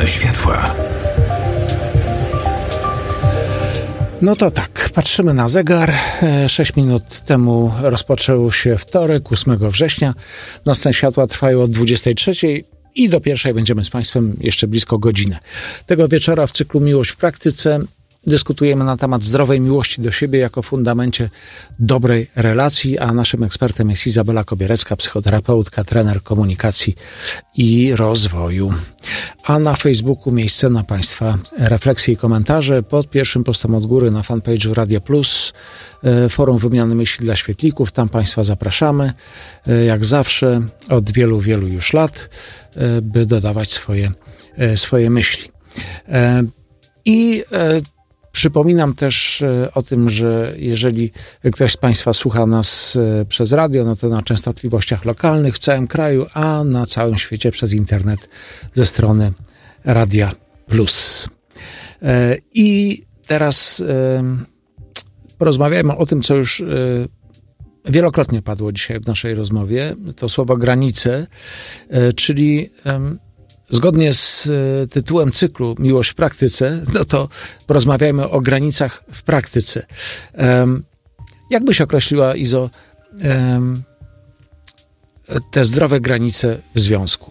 Strona światła. No to tak, patrzymy na zegar. 6 minut temu rozpoczął się wtorek, 8 września. Nocne światła trwają od 23 i do 1 będziemy z Państwem jeszcze blisko godzinę. Tego wieczora w cyklu Miłość w praktyce dyskutujemy na temat zdrowej miłości do siebie jako fundamencie dobrej relacji, a naszym ekspertem jest Izabela Kobierecka, psychoterapeutka, trener komunikacji i rozwoju. A na Facebooku miejsce na Państwa refleksje i komentarze pod pierwszym postem od góry na fanpage'u Radia Plus, forum wymiany myśli dla świetlików. Tam Państwa zapraszamy, jak zawsze, od wielu, wielu już lat, by dodawać swoje myśli. Przypominam też o tym, że jeżeli ktoś z Państwa słucha nas przez radio, no to na częstotliwościach lokalnych w całym kraju, a na całym świecie przez internet ze strony Radia Plus. I teraz porozmawiajmy o tym, co już wielokrotnie padło dzisiaj w naszej rozmowie. To słowo granice, czyli zgodnie z tytułem cyklu Miłość w praktyce, no to porozmawiajmy o granicach w praktyce. Jak byś określiła, Izo, te zdrowe granice w związku?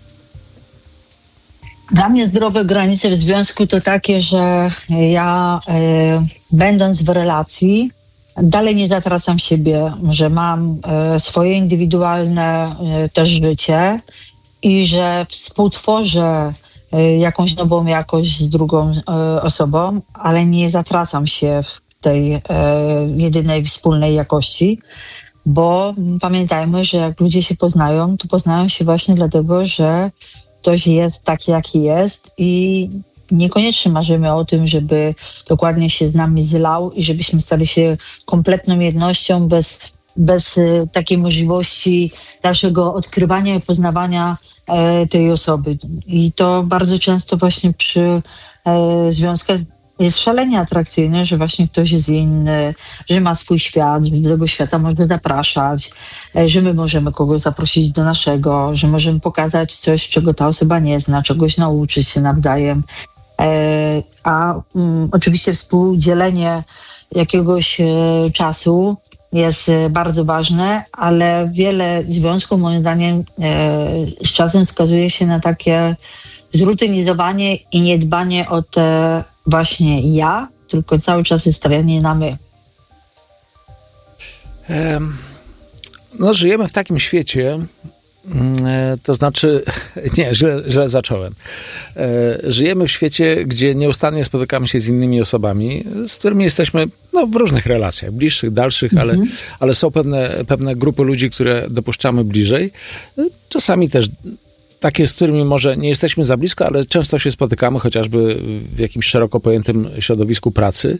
Dla mnie zdrowe granice w związku to takie, że ja będąc w relacji dalej nie zatracam siebie, że mam swoje indywidualne też życie i że współtworzę jakąś nową jakość z drugą osobą, ale nie zatracam się w tej jedynej wspólnej jakości, bo pamiętajmy, że jak ludzie się poznają, to poznają się właśnie dlatego, że ktoś jest taki, jaki jest i niekoniecznie marzymy o tym, żeby dokładnie się z nami zlał i żebyśmy stali się kompletną jednością bez takiej możliwości dalszego odkrywania i poznawania tej osoby. I to bardzo często właśnie przy związkach jest szalenie atrakcyjne, że właśnie ktoś jest inny, że ma swój świat, że do tego świata można zapraszać, że my możemy kogoś zaprosić do naszego, że możemy pokazać coś, czego ta osoba nie zna, czegoś nauczyć się nawzajem. Oczywiście współdzielenie jakiegoś czasu jest bardzo ważne, ale wiele związków moim zdaniem z czasem skazuje się na takie zrutynizowanie i niedbanie o te właśnie ja, tylko cały czas jest stawianie na my. No, żyjemy w takim świecie, to znaczy, nie, źle zacząłem. Żyjemy w świecie, gdzie nieustannie spotykamy się z innymi osobami, z którymi jesteśmy w różnych relacjach, bliższych, dalszych, ale są pewne grupy ludzi, które dopuszczamy bliżej. Czasami też takie, z którymi może nie jesteśmy za blisko, ale często się spotykamy, chociażby w jakimś szeroko pojętym środowisku pracy.